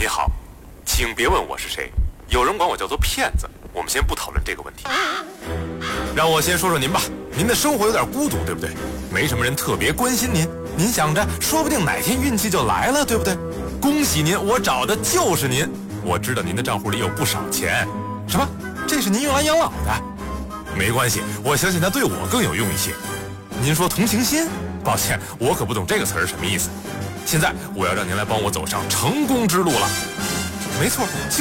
你好，请别问我是谁，有人管我叫做骗子。我们先不讨论这个问题，让我先说说您吧。您的生活有点孤独，对不对？没什么人特别关心您，您想着说不定哪天运气就来了，对不对？恭喜您，我找的就是您。我知道您的账户里有不少钱。什么？这是您用来养老的？没关系，我相信它对我更有用一些。您说同情心？抱歉，我可不懂这个词儿什么意思。现在我要让您来帮我走上成功之路了。没错。